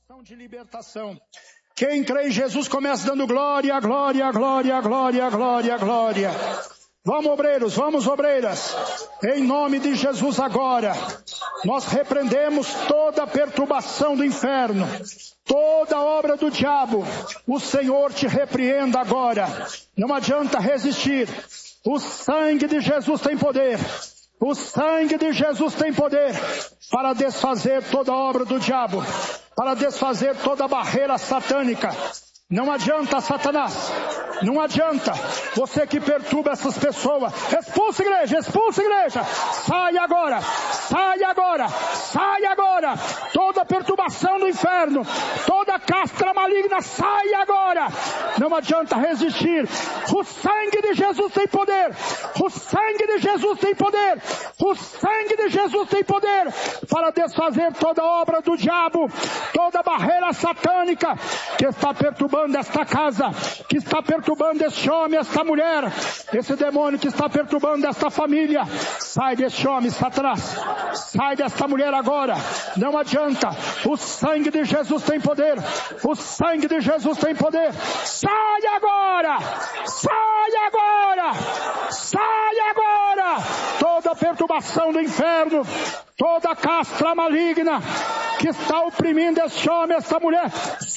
De libertação. Quem crê em Jesus começa dando glória, glória, glória, glória, glória, glória. Vamos, obreiros, vamos, obreiras. Em nome de Jesus agora, nós repreendemos toda perturbação do inferno, toda obra do diabo. O Senhor te repreenda agora. Não adianta resistir. O sangue de Jesus tem poder. O sangue de Jesus tem poder para desfazer toda obra do diabo, para desfazer toda barreira satânica. Não adianta, Satanás. Não adianta. Você que perturba essas pessoas. Expulsa a igreja, expulsa a igreja. Sai agora, sai agora, sai agora. Toda perturbação do inferno, toda castra maligna, sai agora. Não adianta resistir. O sangue de Jesus tem poder. O sangue de Jesus tem poder. O sangue de Jesus tem poder para desfazer toda obra do diabo, toda barreira satânica que está perturbando esta casa, que está perturbando este homem, esta mulher, esse demônio que está perturbando esta família. Sai deste homem, Satanás. Sai desta mulher agora. Não adianta. O sangue de Jesus tem poder. O sangue de Jesus tem poder. Sai agora! Sai agora! Sai agora! Toda perturbação do inferno, toda castra maligna que está oprimindo este homem, esta mulher,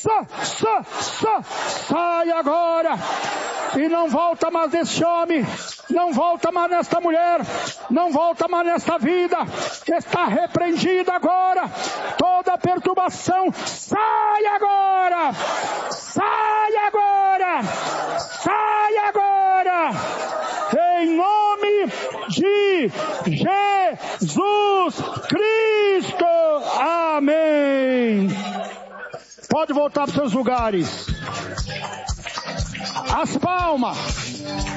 sai agora e não volta mais neste homem, não volta mais nesta mulher, não volta mais nesta vida. Está repreendida agora toda perturbação. Sai agora, sai agora, sai agora, em nome de Jesus Cristo. Amém. Pode voltar para os seus lugares. As palmas.